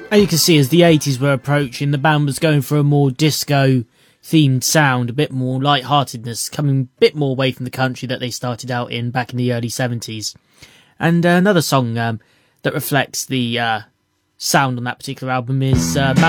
And you can see as the 80s were approaching, the band was going for a more disco-themed sound, a bit more lightheartedness, coming a bit more away from the country that they started out in back in the early 70s. And another song that reflects the sound on that particular album is